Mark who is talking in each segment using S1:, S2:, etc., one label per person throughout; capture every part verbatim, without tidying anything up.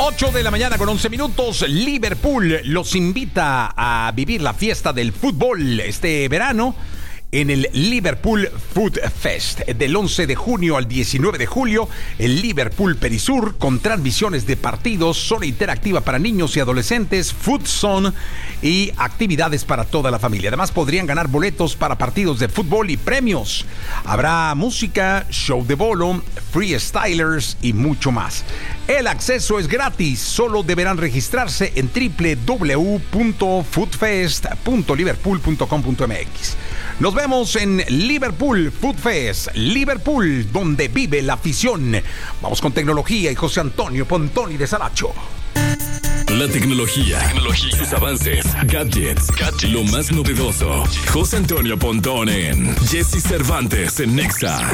S1: ocho de la mañana con once minutos. Liverpool los invita a vivir la fiesta del fútbol este verano en el Liverpool Food Fest. Del once de junio al diecinueve de julio, el Liverpool Perisur, con transmisiones de partidos, zona interactiva para niños y adolescentes, food zone y actividades para toda la familia. Además, podrían ganar boletos para partidos de fútbol y premios. Habrá música, show de bolo, freestylers y mucho más. El acceso es gratis, solo deberán registrarse en doble u doble u doble u punto foodfest punto liverpool punto com punto m x. Nos vemos en Liverpool Food Fest, Liverpool, donde vive la afición. Vamos con tecnología y José Antonio Pontoni de Saracho.
S2: La tecnología, tecnología, sus avances, gadgets, gadgets, lo más novedoso. José Antonio Pontón en Jesse Cervantes en Nexa.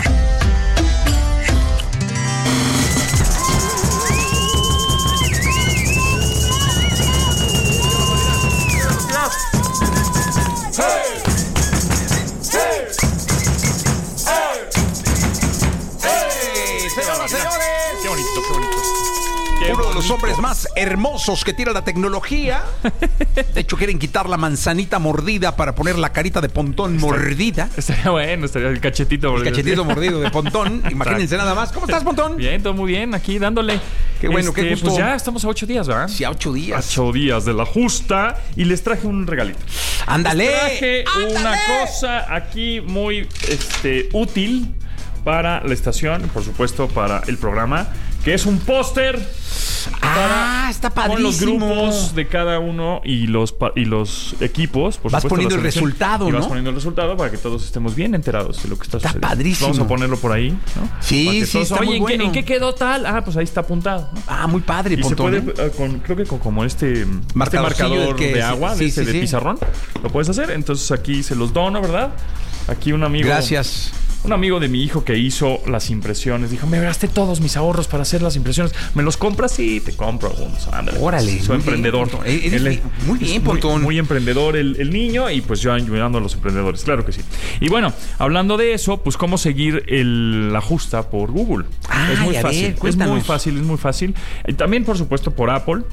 S1: Uno de los hombres más hermosos que tiene la tecnología. De hecho, quieren quitar la manzanita mordida para poner la carita de Pontón mordida.
S3: Estaría bueno, estaría el cachetito mordido.
S1: El cachetito mordido de Pontón. Imagínense nada más. ¿Cómo estás, Pontón?
S3: Bien, todo muy bien. Aquí dándole.
S1: Qué bueno,
S3: este,
S1: qué gusto.
S3: Pues ya estamos a ocho días, ¿verdad?
S1: Sí, a ocho días.
S3: A ocho días de la justa. Y les traje un regalito.
S1: ¡Ándale!
S3: Les traje
S1: ¡Ándale!
S3: una cosa aquí muy este, útil para la estación, por supuesto, para el programa, que es un póster.
S1: Ah, está padrísimo.
S3: Con los grupos de cada uno y los y los equipos, por
S1: vas
S3: supuesto. Vas
S1: poniendo el resultado,
S3: y
S1: ¿no?
S3: vas poniendo el resultado para que todos estemos bien enterados de lo que está,
S1: está
S3: sucediendo.
S1: Padrísimo.
S3: Vamos a ponerlo por ahí, ¿no?
S1: Sí, sí,
S3: todos,
S1: está
S3: Oye,
S1: muy
S3: ¿en,
S1: bueno.
S3: qué, ¿en qué quedó tal? Ah, pues ahí está apuntado, ¿no?
S1: Ah, muy padre,
S3: y
S1: Pontón.
S3: se puede, uh, con, creo que con como este, este marcador
S1: que,
S3: de agua,
S1: sí,
S3: de,
S1: sí,
S3: este,
S1: sí,
S3: de
S1: sí.
S3: pizarrón, lo puedes hacer. Entonces aquí se los dono, ¿verdad? Aquí un amigo.
S1: Gracias.
S3: Un amigo de mi hijo que hizo las impresiones dijo: me gasté todos mis ahorros para hacer las impresiones. ¿Me los compras? Sí, te compro algunos. Ándale.
S1: Órale.
S3: Soy emprendedor.
S1: Bien, Él, muy bien, Pontón.
S3: Muy, muy emprendedor el, el niño, y pues yo ayudando a los emprendedores. Claro que sí. Y bueno, hablando de eso, pues cómo seguir el, la justa por Google.
S1: Ay,
S3: es muy
S1: a
S3: fácil.
S1: ver,
S3: es
S1: cuéntanos.
S3: muy fácil, es muy fácil. Y también, por supuesto, por Apple.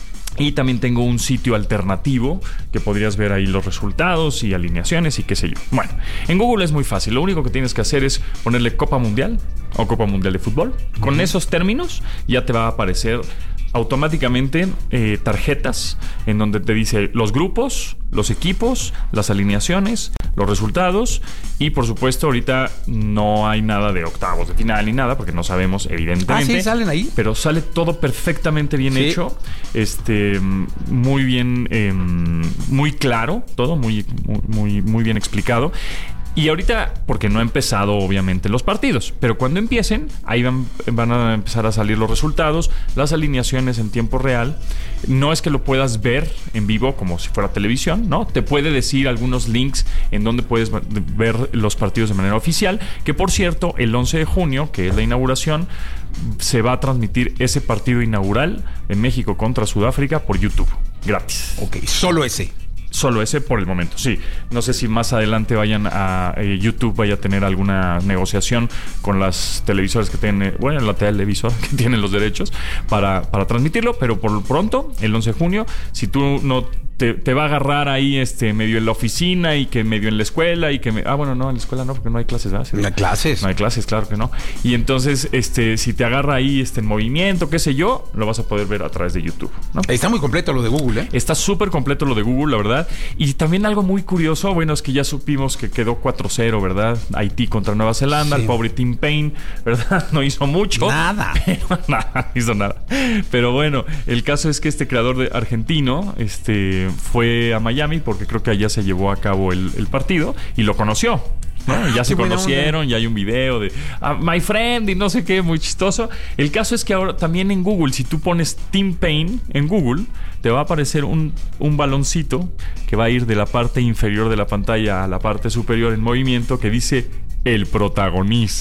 S3: Y también tengo un sitio alternativo que podrías ver ahí los resultados y alineaciones y qué sé yo. Bueno, en Google es muy fácil. Lo único que tienes que hacer es ponerle Copa Mundial o Copa Mundial de Fútbol. Con uh-huh. esos términos ya te va a aparecer automáticamente eh, tarjetas en donde te dice los grupos, los equipos, las alineaciones, los resultados, y por supuesto ahorita no hay nada de octavos de final ni nada porque no sabemos, evidentemente.
S1: Ah, sí, salen ahí.
S3: Pero sale todo perfectamente bien sí. hecho, este, muy bien, eh, muy claro, todo muy, muy, muy bien explicado. Y ahorita, porque no ha empezado obviamente los partidos, pero cuando empiecen, ahí van, van a empezar a salir los resultados, las alineaciones en tiempo real. No es que lo puedas ver en vivo como si fuera televisión, ¿no? Te puede decir algunos links en donde puedes ver los partidos de manera oficial, que por cierto, el once de junio, que es la inauguración, se va a transmitir ese partido inaugural en México contra Sudáfrica por YouTube, gratis.
S1: Ok, solo ese.
S3: Solo ese por el momento, sí. No sé si más adelante vayan a eh, YouTube vaya a tener alguna negociación con las televisoras que tienen, bueno, la televisora que tienen los derechos para, para transmitirlo, pero por lo pronto, el once de junio, si tú no te, te va a agarrar ahí este medio en la oficina y que medio en la escuela y que me, ah, bueno, no, en la escuela no, porque no hay clases, ¿verdad? Sí,
S1: no hay clases.
S3: No hay clases, claro que no. Y entonces, este, si te agarra ahí este en movimiento, qué sé yo, lo vas a poder ver a través de YouTube, ¿no?
S1: Está muy completo lo de Google, ¿eh?
S3: Está súper completo lo de Google, la verdad. Y también algo muy curioso, bueno, es que ya supimos que quedó cuatro cero, ¿verdad? Haití contra Nueva Zelanda, sí. El pobre Tim Payne, ¿verdad? No hizo mucho.
S1: Nada.
S3: Pero, nada, hizo nada. Pero bueno, el caso es que este creador de argentino este, fue a Miami porque creo que allá se llevó a cabo el, el partido y lo conoció. ¿no? Ah, ya se conocieron, ya hay un video de uh, My Friend y no sé qué, muy chistoso. El caso es que ahora también en Google, si tú pones Tim Payne en Google, te va a aparecer un, un baloncito que va a ir de la parte inferior de la pantalla a la parte superior en movimiento que dice el protagonista.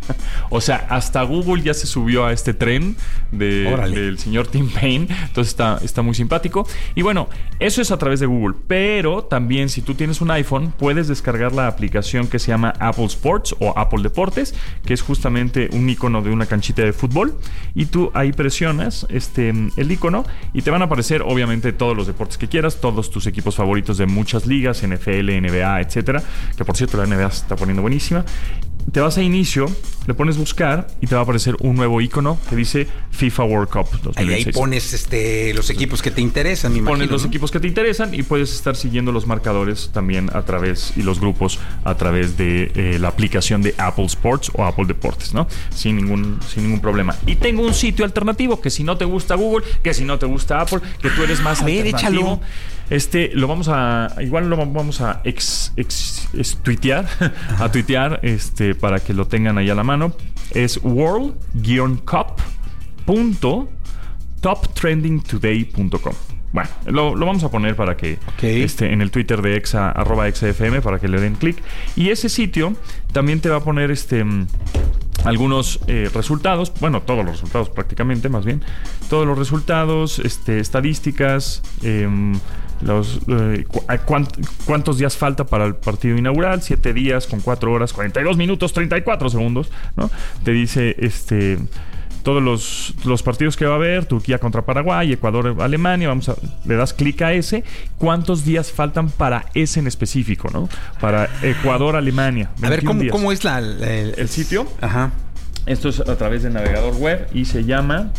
S3: O sea, hasta Google ya se subió a este tren de, del señor Tim Payne. Entonces está, está muy simpático. Y bueno, eso es a través de Google. Pero también si tú tienes un iPhone, puedes descargar la aplicación que se llama Apple Sports o Apple Deportes, que es justamente un icono de una canchita de fútbol. Y tú ahí presionas este, el icono y te van a aparecer obviamente todos los deportes que quieras, todos tus equipos favoritos de muchas ligas, N F L, N B A, etcétera. Que por cierto la N B A se está poniendo buenísima. Te vas a inicio, le pones buscar y te va a aparecer un nuevo icono que dice FIFA World Cup dos mil dieciséis.
S1: Ahí pones este, los equipos que te interesan, me imagino,
S3: Pones los
S1: ¿no?
S3: equipos que te interesan y puedes estar siguiendo los marcadores también a través, y los grupos a través de eh, la aplicación de Apple Sports o Apple Deportes, ¿no? Sin ningún, sin ningún problema. Y tengo un sitio alternativo que si no te gusta Google, que si no te gusta Apple, que tú eres más
S1: a ver,
S3: alternativo.
S1: échalo.
S3: Este, lo vamos a, igual lo vamos a ex, ex, ex tuitear, a tuitear, este, para que lo tengan ahí a la mano. Es world cup punto top trending today punto com. Bueno, lo, lo vamos a poner para que
S1: okay.
S3: este, en el Twitter de exa, arroba exafm, para que le den clic. Y ese sitio también te va a poner este algunos eh, resultados, bueno, todos los resultados prácticamente, más bien, todos los resultados, este, estadísticas, eh, los, eh, cu- cuánt- cuántos días falta para el partido inaugural, siete días con cuatro horas, cuarenta y dos minutos, treinta y cuatro segundos, ¿no? Te dice este todos los, los partidos que va a haber, Turquía contra Paraguay, Ecuador, Alemania, vamos a, le das clic a ese, cuántos días faltan para ese en específico, ¿no? Para Ecuador, Alemania.
S1: A ver, ¿cómo, ¿cómo es la, la el,
S3: el sitio?
S1: Ajá.
S3: Esto es a través del navegador web y se llama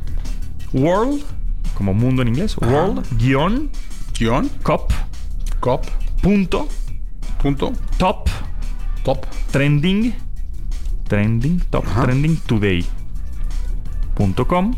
S3: World, como mundo en inglés,
S1: Ajá.
S3: World guión
S1: Guión
S3: Cup
S1: Cop
S3: punto
S1: punto
S3: Top
S1: Top
S3: Trending Trending Top
S1: Ajá.
S3: Trending Today punto com.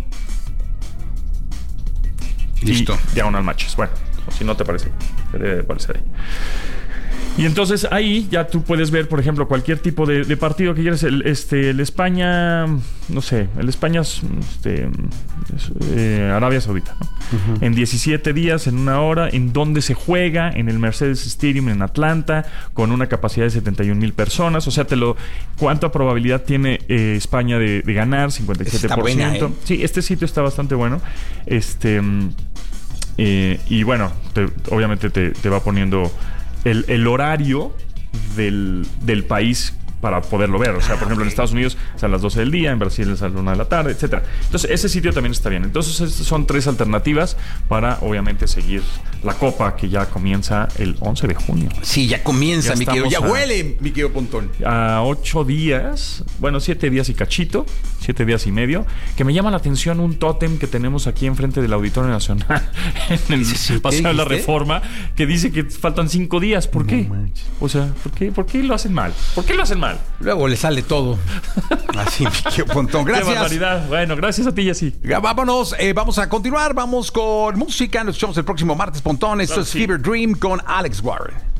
S1: Listo.
S3: Y diagonal matches. Bueno, si no te parece, te debe de parecer ahí. Y entonces ahí ya tú puedes ver, por ejemplo, cualquier tipo de, de partido que quieras. El, este, el España, no sé, el España, este, es, eh, Arabia Saudita, ¿no? Uh-huh. En diecisiete días, en una hora, en donde se juega, en el Mercedes Stadium en Atlanta, con una capacidad de setenta y un mil personas. O sea, te lo, ¿cuánta probabilidad tiene eh, España de, de ganar? cincuenta y siete por ciento.
S1: Está buena, ¿eh?
S3: Sí, este sitio está bastante bueno. Este, eh, y bueno, te, obviamente te, te va poniendo El, el horario del, del país para poderlo ver. O sea, por ejemplo, en Estados Unidos es a las doce del día, en Brasil es a la una de la tarde, etcétera. Entonces, ese sitio también está bien. Entonces, son tres alternativas para, obviamente, seguir la Copa, que ya comienza el once de junio.
S1: Sí, ya comienza,
S3: Ya
S1: mi querido. Ya
S3: estamos a-
S1: huele, mi querido Pontón.
S3: A ocho días, bueno, siete días y cachito, siete días y medio, que me llama la atención un tótem que tenemos aquí enfrente del Auditorio Nacional, en el
S1: ¿Sí?
S3: Paseo de la
S1: ¿Dijiste?
S3: Reforma, que dice que faltan cinco días. ¿Por qué?
S1: manches.
S3: O sea, ¿por qué, ¿por qué lo hacen mal? ¿Por qué lo hacen mal?
S1: Luego le sale todo. Así, mi querido Pontón.
S3: Qué
S1: Gracias.
S3: barbaridad. Bueno, gracias a ti, Jessy.
S1: Ya, vámonos, eh, vamos a continuar. Vamos con música. Nos escuchamos el próximo martes, Pontón. Esto
S3: Claro,
S1: es
S3: sí.
S1: Fever Dream con Alex Warren.